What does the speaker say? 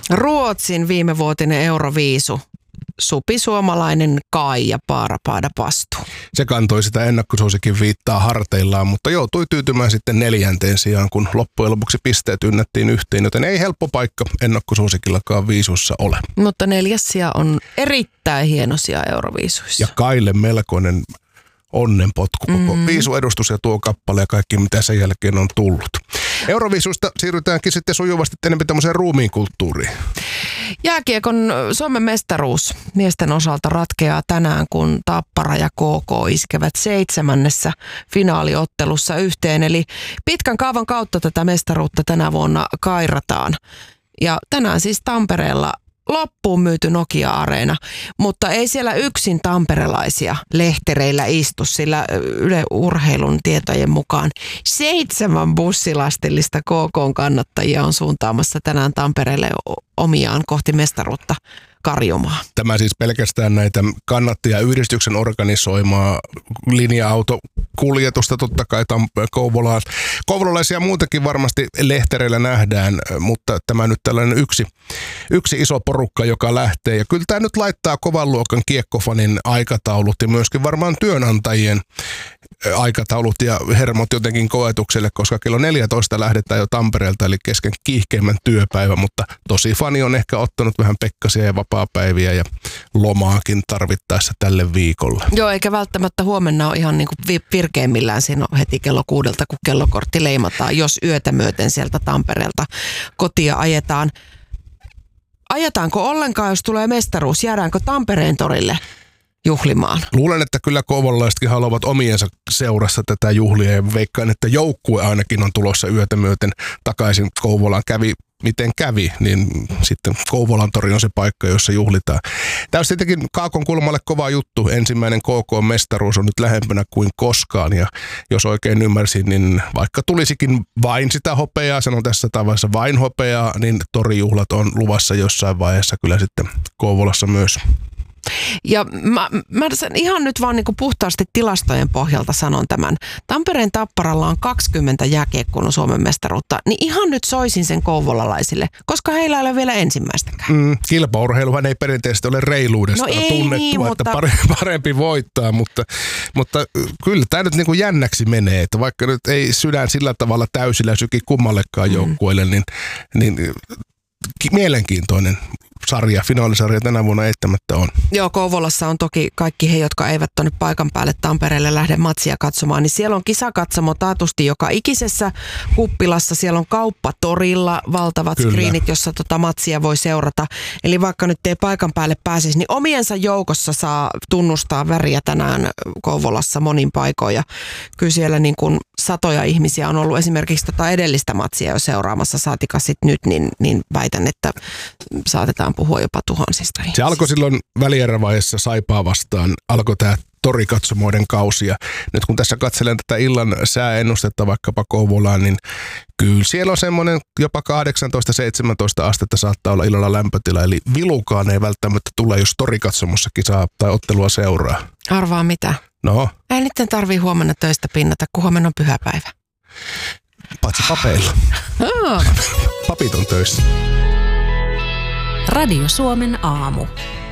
Ruotsin viimevuotinen Euroviisu. Supi suomalainen Kaija Paarapaada Pastu. Se kantoi sitä ennakkosuosikin viittaa harteillaan, mutta joutui tyytymään sitten 4. sijaan, kun loppujen lopuksi pisteet ynnättiin yhteen, joten ei helppo paikka ennakkosuosikillakaan viisussa ole. Mutta 4. sija on erittäin hieno sija Euroviisuissa. Ja Kaille melkoinen onnenpotku koko viisuedustus ja tuo kappale ja kaikki mitä sen jälkeen on tullut. Euroviisusta siirrytäänkin sitten sujuvasti enemmän tämmöiseen ruumiinkulttuuriin. Jääkiekon Suomen mestaruus miesten osalta ratkeaa tänään, kun Tappara ja KK iskevät 7. finaaliottelussa yhteen. Eli pitkän kaavan kautta tätä mestaruutta tänä vuonna kairataan. Ja tänään siis Tampereella loppuun myyty Nokia-areena, mutta ei siellä yksin tamperelaisia lehtereillä istu, sillä Yle Urheilun tietojen mukaan 7 bussilastillista KK:n kannattajia on suuntaamassa tänään Tampereelle omiaan kohti mestaruutta karjumaan. Tämä siis pelkästään näitä kannattajayhdistyksen organisoimaa linja-autokuljetusta totta kai Kouvolaan. Kouvolalaisia muutenkin varmasti lehtereillä nähdään, mutta tämä nyt tällainen yksi iso porukka, joka lähtee. Ja kyllä tämä nyt laittaa kovan luokan kiekkofanin aikataulut ja myöskin varmaan työnantajien aikataulut ja hermot jotenkin koetukselle, koska kello 14 lähdetään jo Tampereelta, eli kesken kiihkeimmän työpäivä, mutta tosi fani on ehkä ottanut vähän pekkasia ja vapaapäiviä ja lomaakin tarvittaessa tälle viikolle. Joo, eikä välttämättä huomenna ole ihan niin kuin virkeimmillään siinä heti kello 6, kun kellokortti leimataan, jos yötä myöten sieltä Tampereelta kotia ajetaan. Ajetaanko ollenkaan, jos tulee mestaruus? Jäädäänkö Tampereen torille juhlimaan? Luulen, että kyllä kouvolalaisetkin haluavat omiensa seurassa tätä juhlia ja veikkaan, että joukkue ainakin on tulossa yötä myöten takaisin Kouvolaan. Kävi miten kävi, niin sitten Kouvolan tori on se paikka, jossa juhlitaan. Tämä on tietenkin Kaakon kulmalle kova juttu. Ensimmäinen KK-mestaruus on nyt lähempänä kuin koskaan ja jos oikein ymmärsin, niin vaikka tulisikin vain sitä hopeaa, sanon tässä tavassa vain hopeaa, niin torijuhlat on luvassa jossain vaiheessa kyllä sitten Kouvolassa myös. Ja mä ihan nyt vaan niin kuin puhtaasti tilastojen pohjalta sanon tämän. Tampereen Tapparalla on 20 jääkiekkoilun Suomen mestaruutta, niin ihan nyt soisin sen kouvolalaisille, koska heillä ei ole vielä ensimmäistäkään. Kilpaurheiluhan ei perinteisesti ole reiluudesta tunnettua, niin, että parempi voittaa, mutta kyllä tämä nyt niin kuin jännäksi menee, että vaikka nyt ei sydän sillä tavalla täysillä syki kummallekaan joukkueelle, niin mielenkiintoinen finaalisarja tänä vuonna eittämättä on. Joo, Kouvolassa on toki kaikki he, jotka eivät tuonne paikan päälle Tampereelle lähde matsia katsomaan, niin siellä on kisakatsomo taatusti joka ikisessä kuppilassa. Siellä on kauppatorilla valtavat screenit, jossa matsia voi seurata. Eli vaikka nyt ei paikan päälle pääsisi, niin omiensa joukossa saa tunnustaa väriä tänään Kouvolassa monin paikoin. Ja kyllä siellä niin kuin satoja ihmisiä on ollut esimerkiksi edellistä matsia jo seuraamassa, saatika sit nyt, niin väitän, että saatetaan puhua jopa tuhansista. Se alkoi silloin välierävaiheessa Saipaa vastaan, alkoi tämä torikatsomoiden kausi. Ja nyt kun tässä katselen tätä illan sääennustetta vaikkapa Kouvolaan, niin kyllä siellä on semmoinen jopa 18-17 astetta saattaa olla illalla lämpötila. Eli vilukaan ei välttämättä tule, jos torikatsomossa kisaa tai ottelua seuraa. Arvaa mitä? No? Ei nyt tarvii huomenna töistä pinnata, kun huomenna on pyhäpäivä. Paitsi papeilla. Papit on töissä. Radio Suomen aamu.